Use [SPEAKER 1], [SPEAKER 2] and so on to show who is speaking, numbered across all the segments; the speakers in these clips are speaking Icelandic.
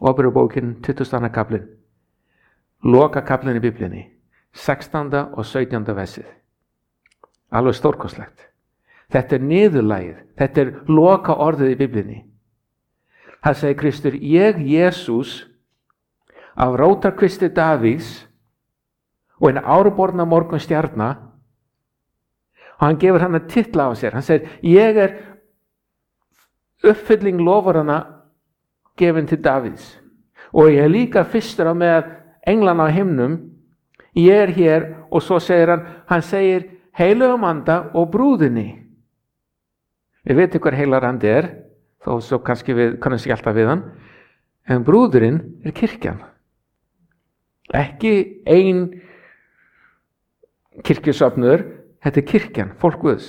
[SPEAKER 1] Ábyrgðarbókin 22. kaflinn, loka kaflinn í Biblíunni, 16. og 17. versið. Alveg stórkostlegt. Þetta niðurlagið, þetta loka orðið í Biblíunni. Það segir Kristur, ég, Jesús, af rótarkvisti Davíðs og einn árborna morgunstjarna, og hann gefur hann að titla á sér. Hann segir, ég uppfylling loforðanna gefin til Davíðs og ég líka fyrstur á með englana á himnum, ég hér, og svo segir hann segir heilögum anda og brúðinni. Við veitum hver heilar andi þó svo kannski við kannum ekki alltaf við hann, en brúðurinn kirkjan. Ekki ein kirkjusöfnuður, þetta kirkjan, fólk Guðs.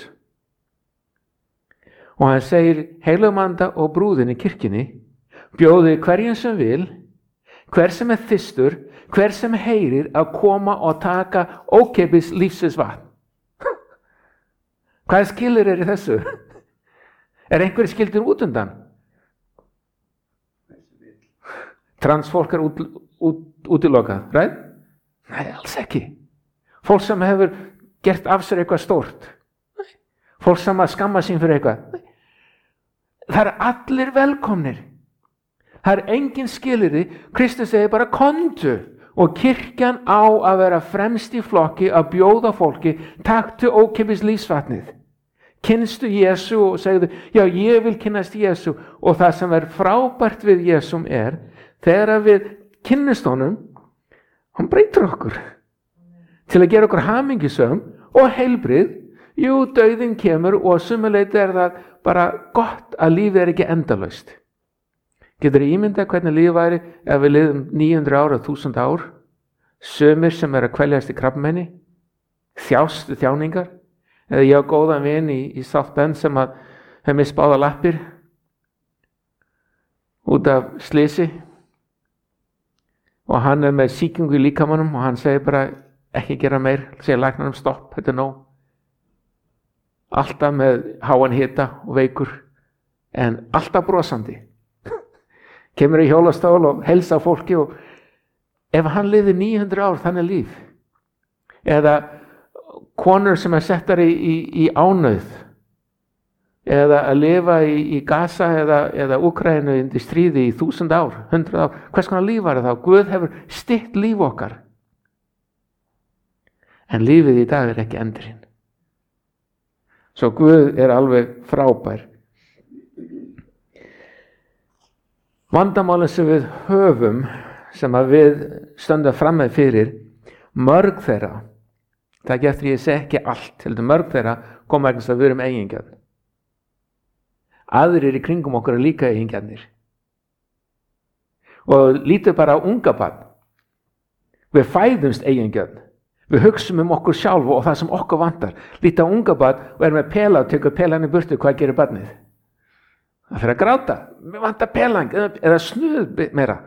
[SPEAKER 1] Og hann segir heilögum anda og brúðinni kirkjunni, bjóði hverjum sem vil, hver sem þyrstur, hver sem heyrir að koma og taka ókeypis lífsins vatn. Hvað skilur í þessu? Einhverjir skildir út undan? Transfólk útilokað, right? Nei, alls ekki. Fólk sem hefur gert af sér eitthvað stórt. Nei. Fólk sem að skamma sín fyrir eitthvað. Nei. Það allir velkomnir. Það engin skilyrði. Kristus segir bara komdu, og kirkjan á að vera fremst í flokki að bjóða fólki, taktu ókeypis lífsvatnið. Kynnstu Jesú og segðu, já, ég vil kynnast Jesú. Og það sem frábært við Jesum þegar við kynnast honum, hann breytir okkur til að gera okkur hamingjusöm og heilbrigð. Jú, dauðinn kemur og sumuleyti það bara gott að lífið ekki endalaust. Getur ímyndað hvernig lífið væri ef við lifum 900 ár og 1000 ár? Sumir sem að kveljast í krabbameini, þjáningar. Eða ég á góðan vin í South Bend sem að hefði misst báðar lappir út af slysi, og hann með sýkingu í líkamanum og hann segir bara ekki gera meir, segir læknanum stopp, þetta nóg. Alltaf með háan hita og veikur, en alltaf brosandi. Kemur í hjólastól og helsa fólki, og ef hann lifði 900 ár þannig líf, eða konur sem settar í ánauð, eða að lifa í Gaza eða Úkraínu í stríði í 1000 ár, 100 ár, hvers konar líf var það þá? Guð hefur stytt líf okkar, en lífið í dag ekki endurinn. Svo Guð alveg frábær. Vandamálin sem við höfum, sem að við stöndum fram með fyrir, mörg þeirra, það getur ég segi ekki allt, heldur mörg þeirra koma ekki að við erum eigingjarnir. Aðrir í kringum okkur líka eigingjarnir. Og lítið bara á unga barn. Við fæðumst eigingjarn. Við hugsum okkur sjálf og það sem okkur vantar. Lítið á unga barn og með pela og tekur pelan í burtu, hvað gerir barnið? Það fyrir að gráta. Mér vantar pelang eða snuð meira.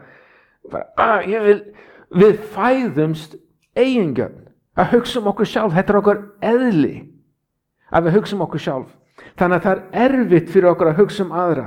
[SPEAKER 1] Við fæðumst eigingjarn. Að hugsa okkur sjálf, þetta okkur eðli, að við hugsa okkur sjálf. Þannig að það erfitt fyrir okkur að hugsa aðra.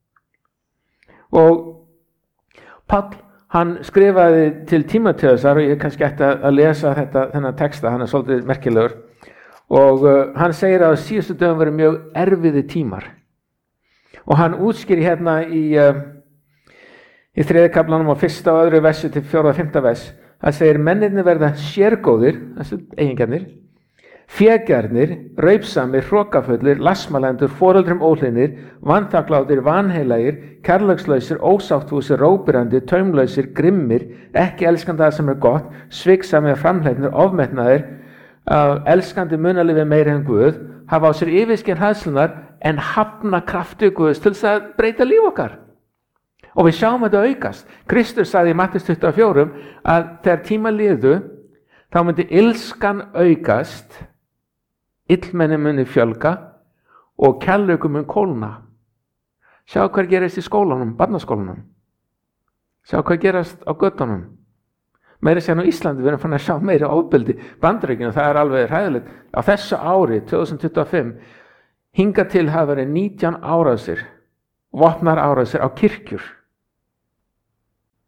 [SPEAKER 1] Og Páll, hann skrifaði til Tímóteusar, og ég kannski ætti að lesa þennan texta, hann svolítið merkilegur, og hann segir að síðustu dögum verið mjög erfiði tímar. Og hann útskýrir hérna í 3. kaflanum á 1. og 2. versi til 4. og 5. vers. Það segir mennirnir verða sérgóðir, þessi eigingjarnir, fégjarnir, raupsamir, hrokafullir, lasmalendur, foreldrum óhleinir, vanþakklátir, vanheilagir, kærleikslausir, ósáttfúsir, rópirandi, taumlausir, grimmir, ekki elskandi það sem gott, sviksamir, framhleypnir, ofmetnaðir, elskandi munalifi meira en Guð, hafa á sér yfirskinn hræðslunar en hafna krafti Guðs til þess að breyta líf okkar. Og við sjáum þetta aukast. Kristus sagði í Mattheus 24 að þegar tíma liðu, þá myndi illskan aukast, illmenni muni fjölga og kærleikur mun kólna. Sjá hvað gerist í skólanum, barnaskólanum. Sjá hvað gerast á göttunum. Meira sér á Íslandi, við erum fann að sjá meira ofbeldi. Bandaríkjunum, það alveg hræðilegt. Á þessu ári, 2025, hingað til hafa verið 19 árásir, vopnar árásir á kirkjur.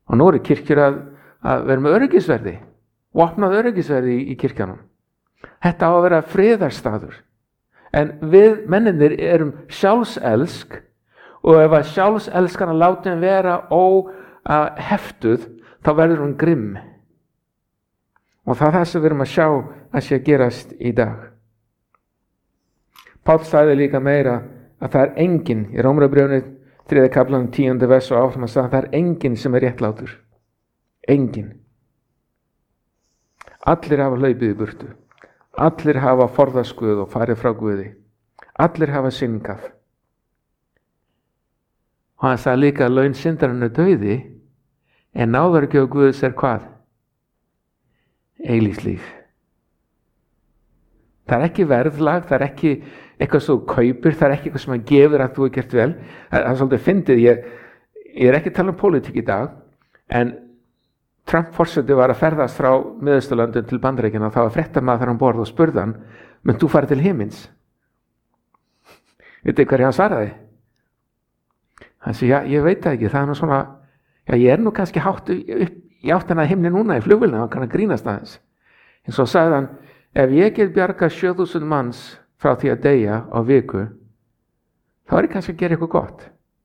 [SPEAKER 1] Og nú eru kirkjur að vera með öryggisverði, opnað öryggisverði í kirkjanum. Þetta á að vera friðarstaður. En við menninir erum sjálfselsk, og ef að sjálfselskana látum vera óheftuð, þá verður hún grimm. Og það er það sem við erum að sjá að sé gerast í dag. Páll sagði líka meira að það er enginn, í Rómarbréfinu 3. kaflanum 10. vers og áfram að sagði að það er enginn sem er réttlátur. Enginn. Allir hafa hlaupið í burtu. Allir hafa forðast Guð og farið frá Guði. Allir hafa syndgað. Og hann sagði líka að laun syndarinnar dauði, en náðargjöf Guðs er hvað? Eilífs líf. Það er ekki verðlag, það er ekki eitthvað sem þú kaupir, það er ekki eitthvað sem hann gefur að þú er gert vel. Það er svolítið fyndið, ég er ekki að tala um pólitík í dag, en Trump forseti var að ferðast frá Miðausturlöndum til Bandaríkjanna og þá var fréttamaður þar um borð og spurði hann, mun þú farið til himins? Vitið hverju hann svaraði? Hann segi, já, ég veit það ekki, það er nú svona, já, ég er nú kannski hátt upp í áttina að himni núna í flugvélina, hann kann að grínast aðeins. En svo sagði hann, ef ég get bjargað 7.000 manns frá því að deyja á viku, þá er ég kannski að gera eitthvað gott.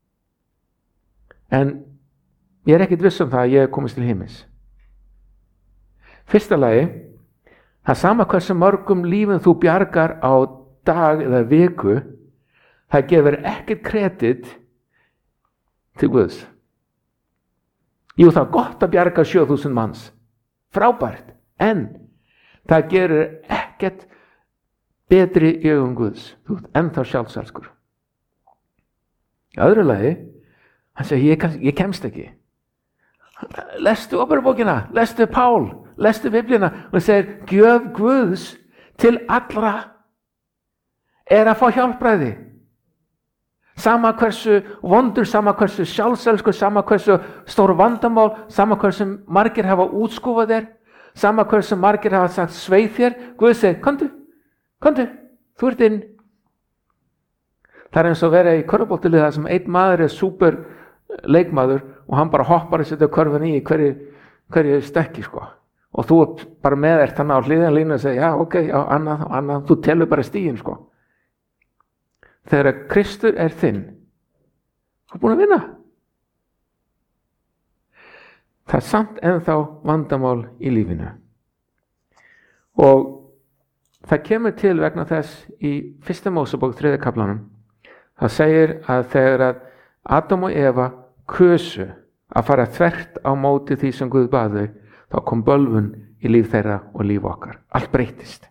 [SPEAKER 1] En ég er ekkit viss um það að ég komist til himins. Fyrsta lagi, það sama hversu mörgum lífum þú bjargar á dag eða viku, það gefur ekkert kredit til Guðs. Jú, það er gott að bjarga 7.000 manns. Frábært. En það gerur ekkert betri í augum Guðs. Þú ert ennþá sjálfselskur. Í öðru lagi, hann segir, ég kemst ekki. Lestu Óperubókina, lestu Pál, lestu Biblíuna. Og hann segir, gjöf Guðs til allra er að fá hjálpræði. Sama hversu vondur, sama hversu sjálfselskur, sama hversu stóru vandamál, sama hversu margir hafa útskúfað þér, sama hversu margir hafa sagt sveið þér, Guð segir, komdu, þú ert inn. Það er eins og vera í körfuboltaliði þar sem einn maður er súper leikmaður og hann bara hoppar að setja körfun í hverju stekki, sko. Og þú bara með þér þannig á hliðanlínu og segir, já, ok, já, annað, þú telur bara stíginn, sko. Þegar Kristur er þinn, þú er búin að vinna. Það er samt ennþá vandamál í lífinu. Og það kemur til vegna þess í 1. Mósebók 3. kaflanum. Það segir að þegar að Adam og Eva kusu að fara þvert á móti því sem Guð bað þau, þá kom bölvun í líf þeirra og líf okkar. Allt breytist.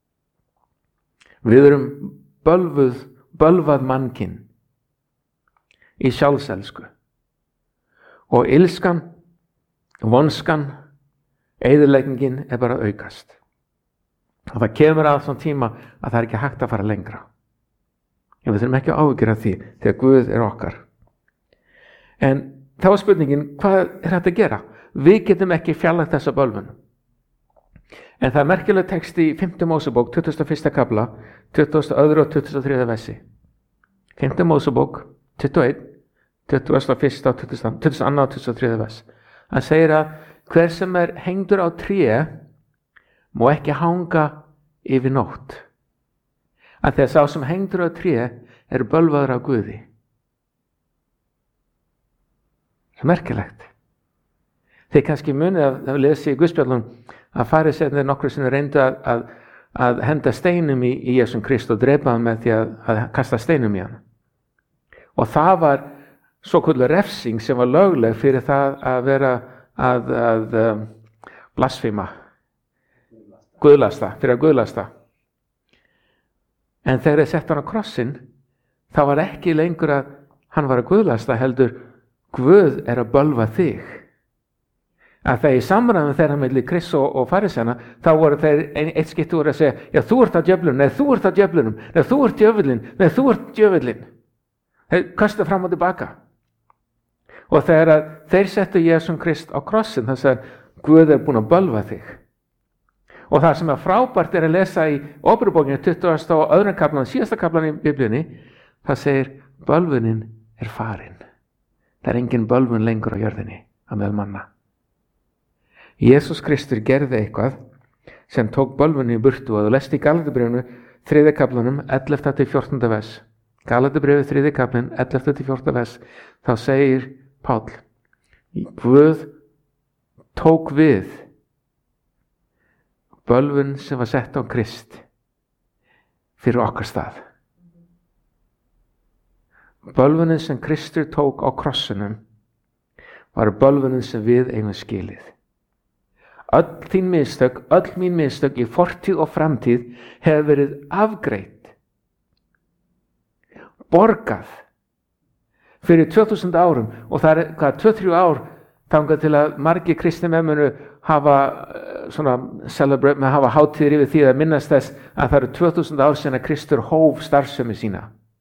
[SPEAKER 1] Við erum bölvað mannkinn í sjálfselsku og ilskan, vonskan, eyðileggingin er bara að aukast. Og það kemur að svona tíma að það er ekki hægt að fara lengra. En við þurfum ekki að áhyggjur af því þegar Guð er okkar. En þá er spurningin, hvað er þetta að gera? Við getum ekki fjarlægt þessa bölvun. En það er merkileg text í 5. Mósebók, 21. kafla, 22. og 23. versi. 5. Mósebók, 21, 21. og 22. og 23. vers. Það segir að hver sem er hengdur á tré má ekki hanga yfir nótt. Að þegar sá sem hengdur á tré er bölvaður af Guði. Það er merkilegt. Þeir kannski munið að lesi í Guðspjallunum að farisearnir nokkru sinni reyndu að henda steinum í Jesum Krist og drepa hann með því að kasta steinum í hann. Og það var svokölluð refsing sem var lögleg fyrir það að vera að blasfema, fyrir að guðlasta. En þegar þeir sett hann á krossin, þá var ekki lengur að hann var að guðlasta, heldur Guð er að bölva þig. Að það í samræðum þeirra milli Krists og farisæna, þá voru þeir eitt skipti voru að segja, já, þú ert á djöflunum, nei, þú ert á djöflunum, nei, þú ert djöfullinn, nei, þú ert djöfullinn. Þeir kastu fram og tilbaka. Og þegar þeir settu Jesum Krist á krossin, þess að Guð er búin að bölva þig. Og það sem er frábært er að lesa í Óperubókinu 20. og 2. kaflan, síðasta kaflan í Biblíunni, það segir, bölvunin er farin. Það er engin bölvun lengur á jörðinni. að meðal manna. Jesús Kristur gerði eitthvað sem tók bölvunni í burtu og þú lest í Galatíubréfinu 3. kaflanum 11. til 14. vers. Galatíubréfið 3. kaflinn 11. til 14. vers. Þá segir Páll, Guð tók við bölvun sem var sett á Krist fyrir okkar stað. Bölvunin sem Kristur tók á krossinum var bölvunin sem við eigum skilið. Öll þín mistök, öll mín mistök í fortíð og framtíð hefur verið afgreitt, borgað fyrir 2000 árum og það er 2-3 ár þangað til að margir kristnir menn munu hafa hafa hátíðir yfir því að minnast þess að það eru 2000 ár síðan að Kristur hóf starfsemi sína.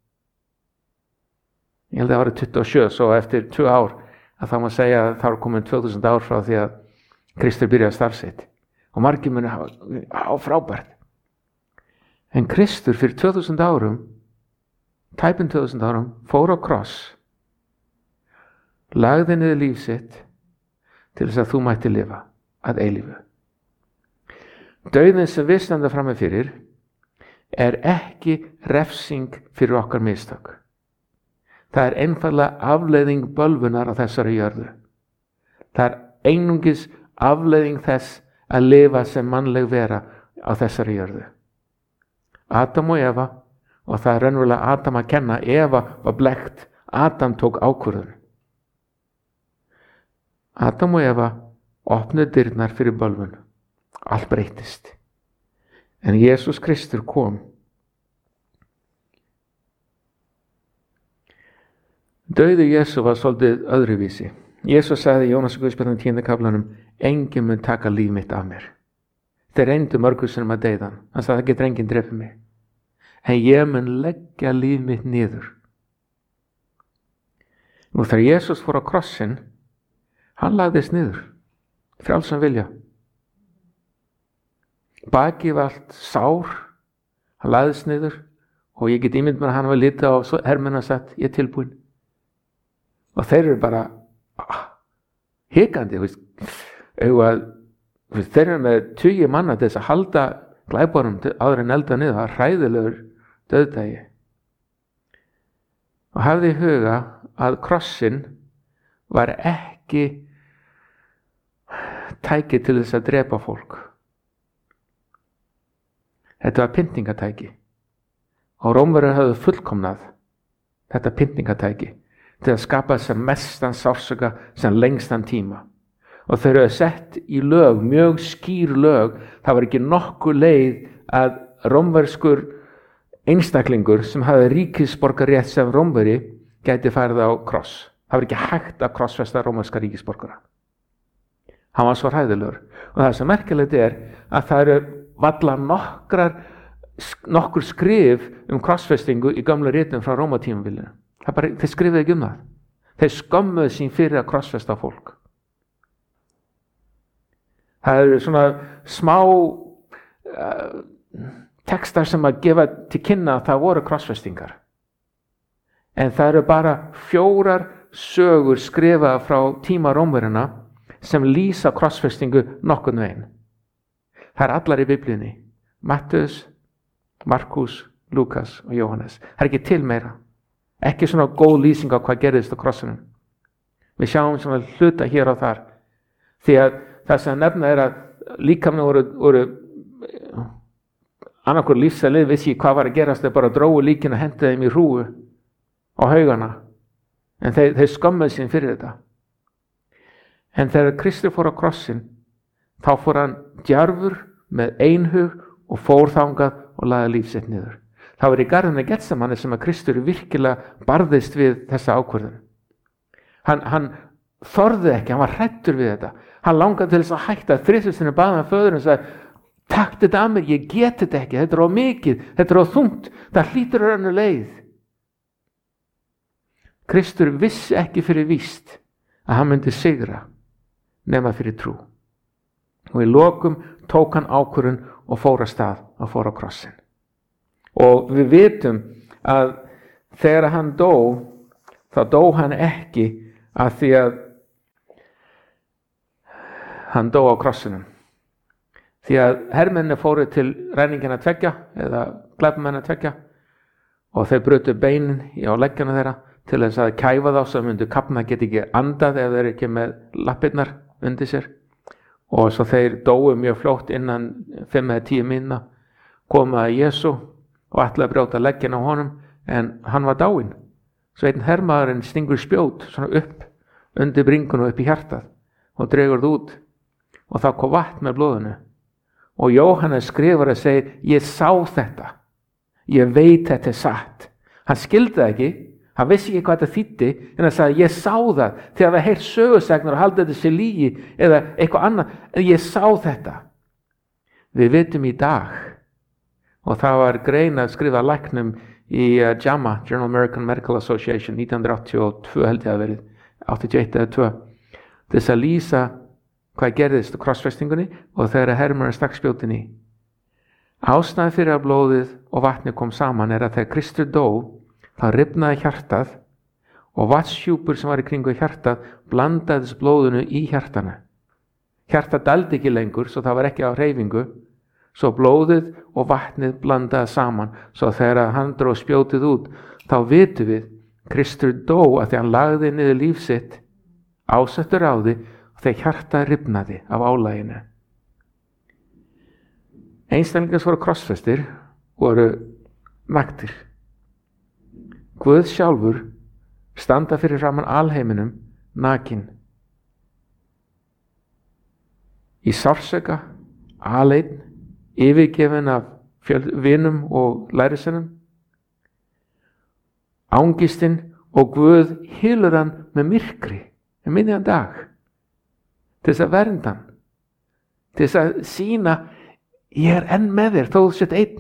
[SPEAKER 1] Ég held að það var 27, svo eftir 2 ár að þá má segja að það er komin 2000 ár frá því að Kristur byrjaði starf sitt og margir munu hafa frábært. En Kristur fyrir 2000 árum, tæpum 2000 árum, fór á kross, lagði niður líf sitt til þess að þú mætti lifa að eilífu. Dauðinn sem við standa frammi fyrir er ekki refsing fyrir okkar mistök. Það er einfaldlega afleiðing bölvunar á þessari jörðu. Það er einungis afleiðing þess að lifa sem mannleg vera á þessari jörðu. Adam og Eva, og það er raunverulega Adam að kenna, Eva var blekkt, Adam tók ákvörðun. Adam og Eva opnuðu dyrnar fyrir bölvun. Allt breytist. En Jesús Kristur kom. Dauði Jesú var svolítið öðruvísi. Jesús sagði í Jónas Guðspjallanum 10. kaflanum, enginn mun taka líf mitt af mér. Þeir reyndu mörgum sinnum að deyða hann. Hann sagði, það getur enginn drepið mig. En ég mun leggja líf mitt niður. Og þegar Jesús fór á krossin, hann lagðist niður. Frjálsan vilja. Bakið var allt sár. Hann lagðist niður. Og ég get ímynd mér að hann var litið á hermenn og sagt, ég er tilbúin. Og þeir eru bara hikandi, þeir eru með 20 manna til þess að halda glæparum áður en elda niður, það er hræðilegur dauðdagi. Og hafði í huga að krossin var ekki tæki til þess að drepa fólk. Þetta var pyntingatæki og Rómverjar höfðu fullkomnað þetta pyntingatæki til að skapa sem mestan sársauka sem lengstan tíma. Og þeir eru sett í lög, mjög skýr lög, það var ekki nokkuð leið að rómverskur einstaklingur sem hafði ríkisborgarétt sem Rómveri gæti farið á kross. Það var ekki hægt að krossfesta rómverska ríkisborgara. Hann var svo hræðilegur. Og það sem merkilegt er að það eru varla nokkur skrif krossfestingu í gömlu ritum frá Rómatímabilinu. Þeir skrifuðu ekki það. Þeir skömmuðu sín fyrir að krossfesta fólk. Það eru svona smá textar sem að gefa til kynna að það voru krossfestingar. En það eru bara 4 sögur skrifaða frá tíma Rómverjana sem lýsa krossfestingu nokkurn veginn. Það er allar í Biblíunni. Mattheus, Markus, Lukas og Jóhannes. Það er ekki til meira. Ekki svona góð lýsing á hvað gerðist á krossinum. Við sjáum svona hluta hér og þar. Því að það sem nefna er að líkamni voru annarkur lífsælið vissi hvað var að gerast, þeir bara drógu líkin og hendu þeim í hrúgu á haugana. En þeir skömmuðu sín fyrir þetta. En þegar Kristur fór á krossin, þá fór hann djarfur með einhug og fór þangað og lagði líf sitt niður. Það var í garðinni Getsemanni sem að Kristur virkilega barðist við þessa ákvörðun. Hann þorði ekki, hann var hræddur við þetta. Hann langaði til þess að hætta, 3 sinnum bað hann föðurinn og sagði, takk þetta að mér, ég get þetta ekki, þetta er of mikið, þetta er of þungt, það hlýtur önnur leið. Kristur vissi ekki fyrir víst að hann myndi sigra nema fyrir trú. Og í lokum tók hann ákvörðun og fór af stað og fór á krossin. Og við vitum að þegar hann dó, þá dó hann ekki af því að hann dó á krossinum. Því að hermennir fóru til ræningina 2 eða glæpamenn 2 og þeir brutu beinin á leggjana þeirra til þess að kæfa þá sem myndu kafna, geti ekki andað ef þeir ekki með lappirnar undir sér. Og svo þeir dóu mjög fljótt innan 5 eða 10 mínútna, komu að Jesú og ætlaði að brjóta leggina á honum, en hann var dáinn. Svo einn hermaðurinn stingur spjót svona upp undir bringun og upp í hjartað og dregur það út, og þá kom vatn með blóðinu. Og Jóhannes skrifar og segir, ég sá þetta, ég veit þetta satt. Hann skildi það ekki, hann vissi ekki hvað þetta þýddi, en hann sagði, ég sá það, þegar það heyrt sögusagnar og haldið þetta sé lygi eða eitthvað annað, en ég sá þetta. Við vitum í dag, og það var grein að skrifa læknum í JAMA, Journal American Medical Association, 1982 held ég að verið, 81 eða 2, þess að lýsa hvað gerðist á krossfestingunni og þegar hermurinn stakk spjótinni. Ástæðan fyrir að blóðið og vatnið kom saman er að þegar Kristur dó, þá rifnaði hjartað og vatnshjúpur sem var í kringu hjartað blandaðist blóðinu í hjartanu. Hjartað dældi ekki lengur, svo það var ekki á hreyfingu, svo blóðið og vatnið blandaði saman, svo þegar hann dró spjótið út, þá vitum við, Kristur dó að því hann lagði niður líf sitt, ásettur á því, og þegar hjartað rifnaði af álaginu. Einstaklingar sem voru krossfestir voru naktir. Guð sjálfur standa fyrir framan alheiminum nakinn. Í sársauka, aleinn, yfirgefinn af vinum og lærisveinum. Ángistinn og Guð hylur hann með myrkri miðjan dag til þess að vernda hann, til þess að sýna ég er enn með þér þó þú sért einn.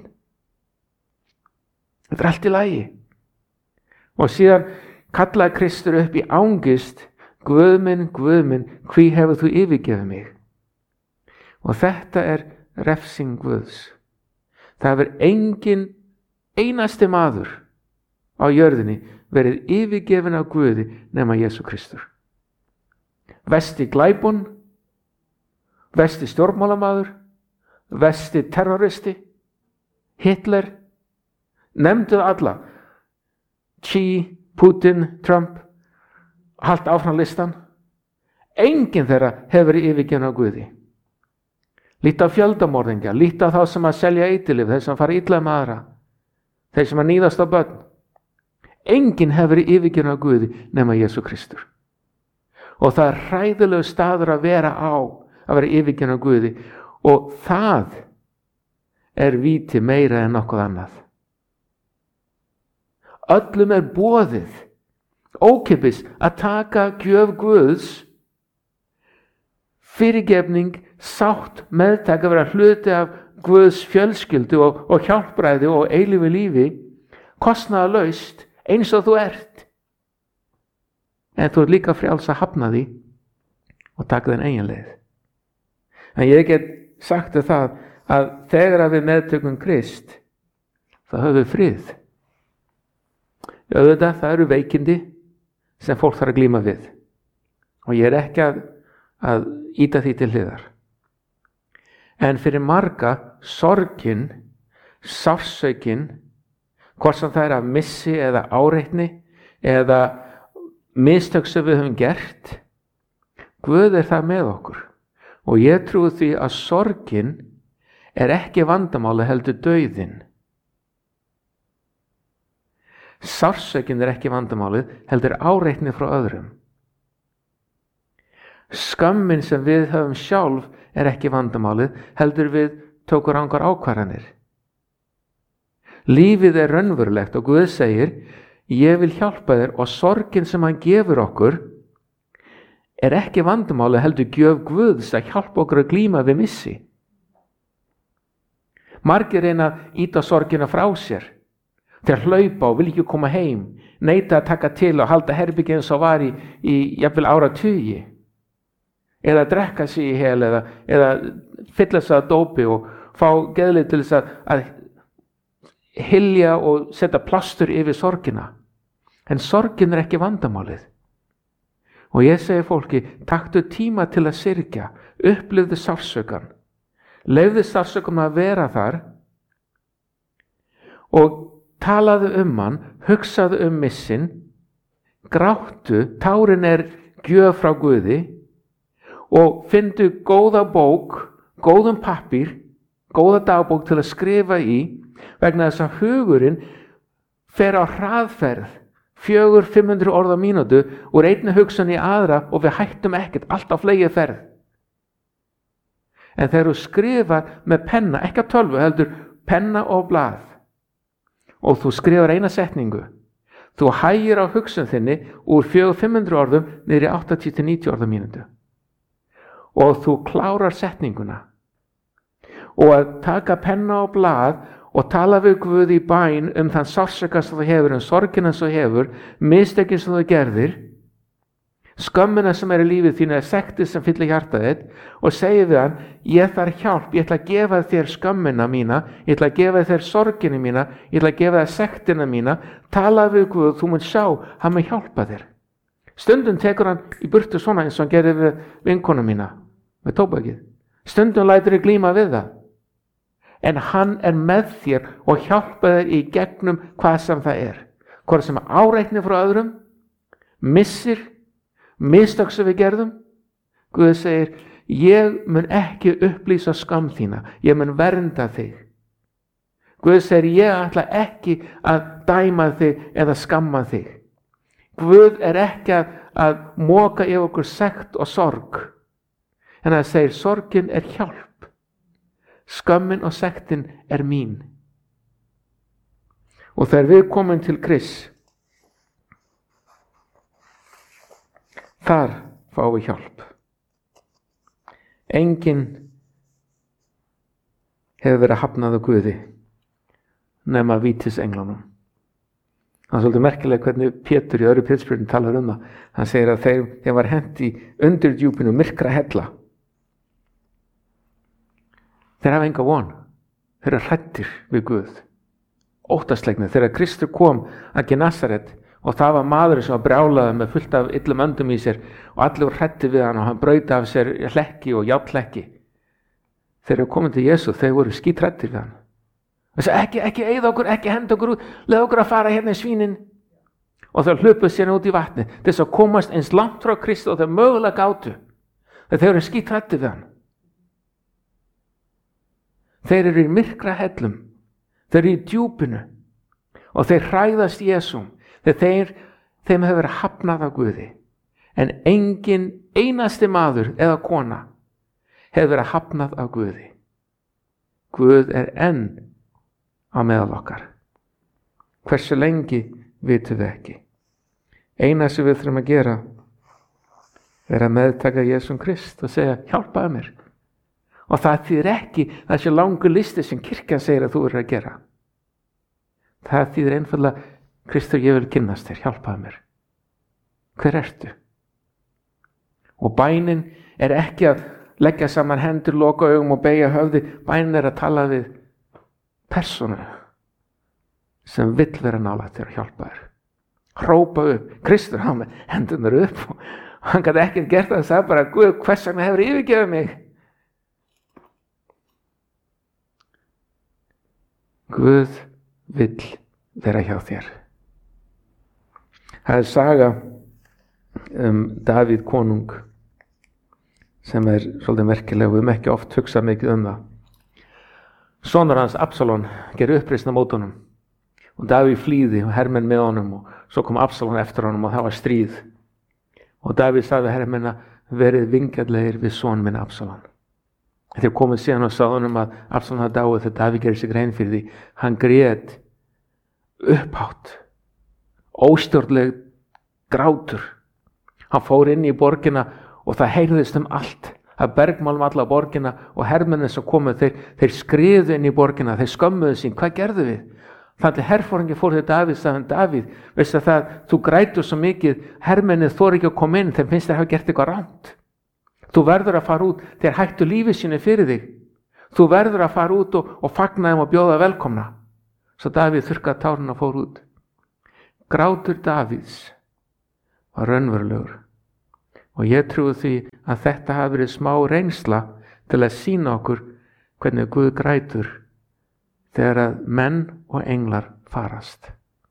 [SPEAKER 1] Þetta er allt í lagi. Og síðan kallaði Kristur upp í ángist, Guð minn, hví hefur þú yfirgefið mig? Og þetta er refsing Guðs. Það hefur engin einasti maður á jörðinni verið yfirgefin af Guði nema Jesú Kristur. Versti glæpun, versti stjórnmálamaður, versti terroristi, Hitler, nefndu alla, Xi, Putin, Trump, halt áfram listan. Enginn þeirra hefur verið yfirgefin af Guði. Líta á fjöldamorðingja, líta á þá sem að selja eiturlyf, þeir sem fara illa með aðra, þeir sem að níðast á börn. Enginn hefur verið yfirgefin af Guði nema Jesú Kristur. Og það er hræðilegu staður að vera á, að vera yfirgefin af Guði, og það er víti meira en nokkuð annað. Öllum er boðið ókeypis að taka gjöf Guðs, fyrirgefning, sátt, meðtak, að vera hluti af Guðs fjölskyldu og hjálpræði og eilífu lífi, kostnaðarlaust, eins og þú ert. En þú ert líka frjáls að hafna því og taka þinn eigin leið. En ég get sagt það að þegar við meðtökum Krist, þá höfum við frið. Auðvitað, það eru veikindi sem fólk þarf að glíma við. Og ég er ekki að ýta því til hliðar. En fyrir marga, sorgin, sársaukin, hvort sem það er af missi eða áreitni eða mistök sem við höfum gert, Guð er það með okkur. Og ég trúi því að sorgin er ekki vandamáli, heldur dauðinn. Sársaukin er ekki vandamálið, heldur áreitni frá öðrum. Skömmin sem við höfum sjálf er ekki vandamálið, heldur við tókum rangar ákvarðanir. Lífið er raunverulegt og Guð segir, ég vil hjálpa þér, og sorgin sem hann gefur okkur er ekki vandamálið, heldur gjöf Guðs að hjálpa okkur að glíma við missi. Margir reyna að ýta sorgina frá sér, þeir hlaupa og vil ekki koma heim, neita að taka til og halda herbergi eins og var í jafnvel áratugi, eða drekka sig í hel eða fylla sig að dópi og fá geðlið til þess að hylja og setja plástur yfir sorgina. En sorgin er ekki vandamálið. Og ég segi fólki, taktu tíma til að syrgja, upplifðu sársaukann, leyfðu sársaukann að vera þar og talaðu hann, hugsaðu missin, gráttu, tárin gjöf frá Guði og fyndu góða bók, góðum pappír, góða dagbók til að skrifa í, vegna þess að hugurinn fer á hraðferð 400-500 orð á mínútu úr einni hugsun í aðra og við hættum ekkert, alltaf fleigi ferð. En þegar þú skrifar með penna, ekki á tölvu, heldur penna og blað, og þú skrifar eina setningu, þú hægir á hugsun þinni úr 400-500 orðum niður í 80-90 orð á mínútu. Og þú klárar setninguna. Og að taka penna og blað og tala við Guð í bæn þann sársauka sem þú hefur, sorgina sem þú hefur, mistökin sem þú gerðir, skömmina sem í lífið þínu, sektið sem fyllir hjartað þitt, og segja við hann, ég þarf hjálp, ég ætla að gefa þér skömmina mína, ég ætla að gefa þér sorgina mína, ég ætla að gefa þér sektina mína, tala við Guð, þú mun sjá, hann mun hjálpa þér. Stundum tekur hann í burtu svona eins og hann gerði við vinkonu mína, með tóbakið. Stundum lætur þér glíma við það. En hann með þér og hjálpa þér í gegnum hvað sem það hvort sem áreitni frá öðrum, mistök sem við gerðum. Guð segir, ég mun ekki upplýsa skam þína, ég mun vernda þig. Guð segir, ég ætla ekki að dæma þig eða skamma þig. Guð ekki að moka yfir okkur sekt og sorg, en það segir, sorgin hjálp. Skömmin og sektin mín. Og þegar við komum til Krists, þar fáum við hjálp. Enginn hefur verið hafnað á Guði nema vítisenglunum. Það svolítið merkilegt hvernig Pétur í öðru Pétursbréfinu talar það. Hann segir að þeim var hent í undirdjúpinu myrkra hella. Þeir hafa enga von. Þeir eru hræddir við Guð. Óttaslegnir. Þegar Kristur kom að Genasaret og það var maður sem var brjálaður með fullt af illum öndum í sér og allir voru hræddir við hann og hann braut af sér hlekki og járnhlekki. Þeir eru komin til Jesú, þeir voru skíthræddir við hann. Það sagði, ekki eyða okkur, ekki henda okkur út, leið okkur að fara hérna í svínin. Og þeir hlupuð sér út í vatni til þess að komast eins langt frá Kristi og þeir mögulega gátu. Þeir eru skíthræddir við hann. Þeir eru í myrkra hellum, þeir eru í djúpinu og þeir hræðast Jesú þegar þeim hefur verið hafnað af Guði. En engin einasti maður eða kona hefur verið hafnað af Guði. Guð enn á meðal okkar. Hversu lengi vitum við ekki. Eina sem við þurfum að gera að meðtaka Jesú Krist og segja, hjálpaðu mér. Og það þýðir ekki þessi langur listi sem kirkjan segir að þú verður að gera. Það þýðir einfaldlega, Kristur, ég vil kynnast þér, hjálpaðu mér. Hver ertu? Og bænin ekki að leggja saman hendur, loka augum og beygja höfði. Bænin að tala við persónu sem vill vera nálægt þér og hjálpa þér. Hrópa upp. Kristur, hann með hendurnar upp og hann gat ekkert gert það, sagði bara, Guð, hvers vegna hefur yfirgefið mig? Guð vill vera hjá þér. Það saga Davíð konung sem svolítið merkileg og við ekki oft hugsað mikið það. Sonur hans Absalón gerir uppreisn á móti honum og Davíð flýði og hermenn með honum og svo kom Absalón eftir honum og það var stríð. Og Davíð sagði hermenn verið vingjarlegir við son minn Absalón. Þegar komið síðan og sagði honum að Absalón hafði dáið þegar Davíð gerir sig grein fyrir því. Hann grét upphátt, óstjórnleg grátur. Hann fór inn í borgina og það heyrðist allt. Það bergmálum alla borgina og hermennir sem komuð, þeir skriðu inn í borgina, þeir skömmuðu sín. Hvað gerðu við? Þannig herforingi fór til Davíð, sagði Davíð, veistu það, þú grætur svo mikið, hermennir þor ekki að koma inn, þeim finnst þeir hafa gert eitthvað rangt. Þú verður að fara út, þeir hættu lífið sínu fyrir þig. Þú verður að fara út og fagna þeim og bjóða velkomna. Svo Davíð þurrkaði tárin og fór út. Grátur Davíðs var raunverulegur. Og ég trúi því að þetta hafi verið smá reynsla til að sýna okkur hvernig Guð grætur þegar að menn og englar farast.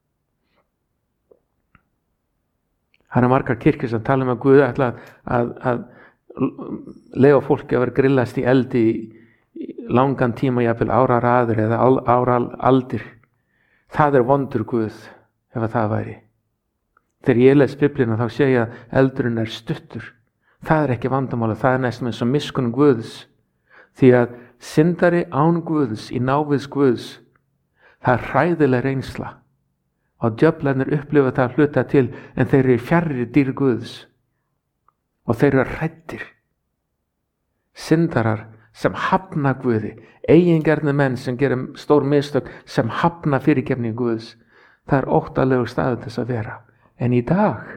[SPEAKER 1] Það eru margar kirkjur sem tala að Guð ætla að leyfa fólki að vera grillast í eldi í langan tíma, jafnvel áraraðir eða áraldir. Það er vondur Guð ef það væri. Þegar ég les Biblíuna þá sé ég að eldurinn er stuttur. Það er ekki vandamáli, það er næstum eins og miskunn Guðs. Því að syndari án Guðs í náviðs Guðs, það er hræðileg reynsla. Og djöflarnir upplifa það að hluta til, en þeir eru fjarri dýr Guðs. Og þeir eru hræddir. Syndarar sem hafna Guði, eigingerðni menn sem gera stór mistök, sem hafna fyrirgefni Guðs, það er óttalegur staður þess að vera. En í dag,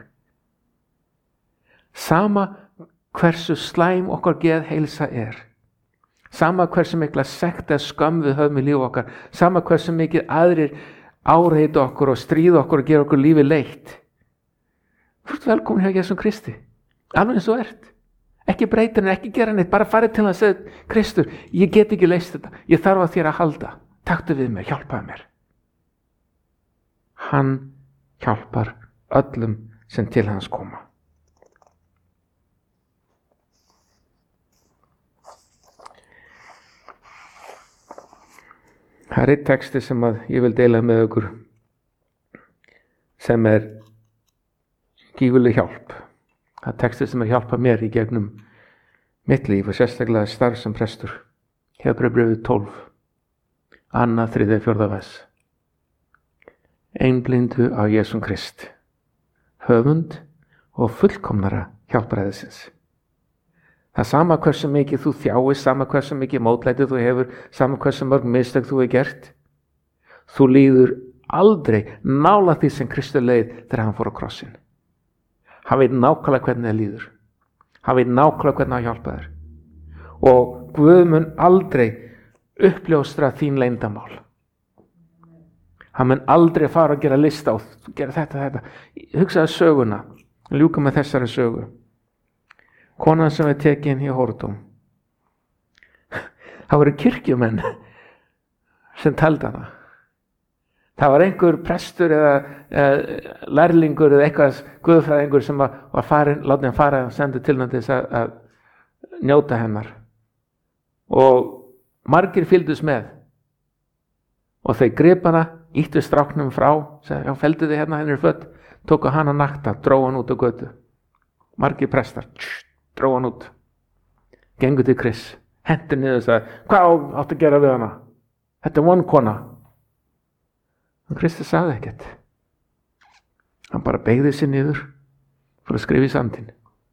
[SPEAKER 1] sama hversu slæm okkar geðheilsa er, sama hversu mikla sekt eða skömm við höfum í líf okkar, sama hversu mikið aðrir áreita okkur og stríða okkur og gera okkur lífi leitt, þú ert velkomin hjá Jesús Kristi, alveg eins og ert. Ekki breyta henni, ekki gera neitt, bara farið til hann og segja, Kristur, ég get ekki leyst þetta, ég þarf að þér að halda, taktu við mér, hjálpaðu mér. Hann hjálpar öllum sem til hans koma. Það er einn texti sem ég vil deila með ykkur sem er gífurleg hjálp. Það er texti sem er hjálpað mér í gegnum mitt líf og sérstaklega starf sem prestur. Hebreubréfið 12, 2, 3, 4 vers. Einblíndu á Jesúm Krist, höfund og fullkomnara hjálpræðisins. Það er sama hversu mikið þú þjáist, sama hversu mikið mótlætið þú hefur, sama hversu mörg mistök þú hefur gert. Þú líður aldrei nálægt því sem Kristur leið þegar hann fór á krossinn. Hann veit nákvæmlega hvernig það líður. Hann veit nákvæmlega hvernig hann hjálpa þér. Og Guð mun aldrei uppljóstra þín leyndamál. Hann mun aldrei fara að gera lista og gera þetta. Hugsaðu söguna, ljúka með þessari sögu. Konan sem er tekin í hórdóm. Það voru kirkjumenn sem taldi hana. Það var einhver prestur eða lærlingur eða eitthvað guðfræðingur sem var farin, látið hann fara og sendið til hann til þess að njóta hennar. Og margir fylgdust með. Og þau gripu hana, ýttu stráknum frá, sagði, já, feldu þið hérna, henni er född, tóku hana nakta, dróðu hann út á götu. Margir prestar, dróðu hann út. Gengu til Kris, hentu niður og sagði, hvað áttu að gera við hana? Þetta er von kona. Og Kristur sagði ekkert. Hann bara beygði sig niður fyrir að skrifa í sandinn.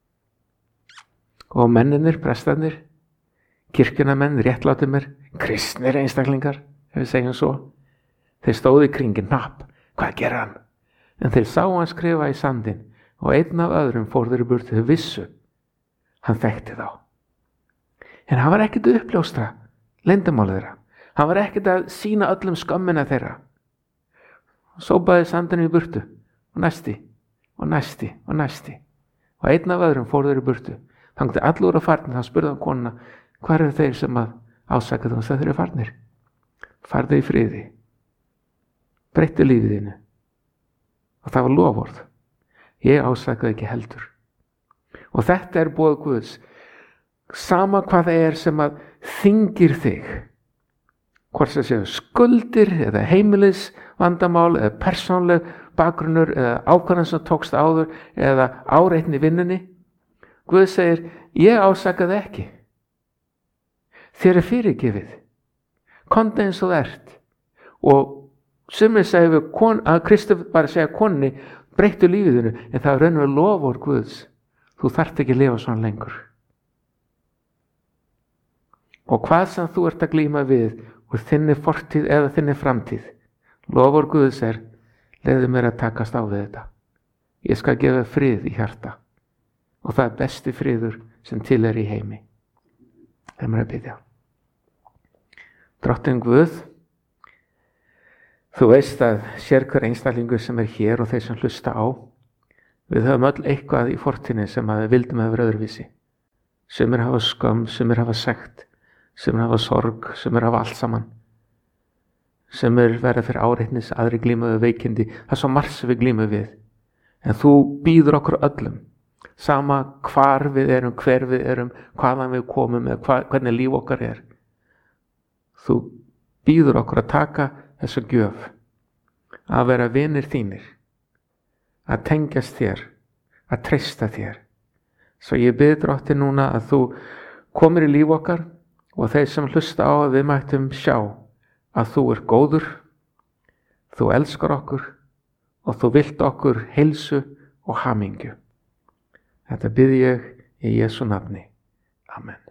[SPEAKER 1] Og menninir, prestarnir, kirkjunamenn, réttlátumir, kristnir einstaklingar, ef við segjum svo, þeir stóðu í kringin, napp, hvað gerir hann? En þeir sá hann skrifa í sandinn og einn af öðrum fór þeir í burtu, þau vissu, hann þekkti þá. En hann var ekkert að uppljóstra leyndarmálið þeirra. Hann var ekkert að sýna öllum skömmina þeirra. Sópaði sandinu í burtu og næsti og næsti og næsti. Og einn af öðrum fór þeir í burtu. Þangað allur að farnir, þá spurði hann konuna, hvað eru þeir sem að ásaka þú? Þeir eru farnir. Farðu í friði. Breyttu lífið þínu. Og það var loforð. Ég ásakaði ekki heldur. Og þetta er boð Guðs. Sama hvað það er sem að þyngir þig. Hvort það séu skuldir eða heimilis vandamál eða persónleg bakgrunnur eða ákvarðan sem tókst áður eða áreitni í vinnunni. Guð segir, ég ásakaði ekki. Þér er fyrirgefið. Komdu eins og þú ert. Og sumir segja að Kristur bara segja konni, breyttu lífiðinu, en það er raunverulega loforð Guðs. Þú þarft ekki að lifa svona lengur. Og hvað sem þú ert að glíma við úr þinni fortíð eða þinni framtíð, loforð Guðs er, leyfðu mér að takast á við þetta. Ég skal gefa frið í hjarta og það er besti friður sem til er í heimi. Þeim er að biðja. Drottinn Guð, þú veist að sér hver einstaklingur sem er hér og þeir sem hlusta á, Við höfum öll eitthvað í fortíðinni sem að við vildum að vera öðruvísi. Sumir hafa skömm, sumir hafa sekt, sumir hafa sorg, sumir hafa allt saman. Sumir verða fyrir áreitnis, aðri glíma við veikindi. Það er svo margt sem við glímum við. En þú býður okkur öllum, sama hvar við erum, hver við erum, hvaðan við komum eða hvernig líf okkar er. Þú býður okkur að taka þessa gjöf, að vera vinir þínir, að tengjast þér, að treysta þér. Svo ég bið Drottinn núna að þú komir í líf okkar og þeir sem hlusta á að við mættum sjá að þú er góður, þú elskar okkur og þú vilt okkur heilsu og hamingju. Þetta bið ég í Jesú nafni. Amen.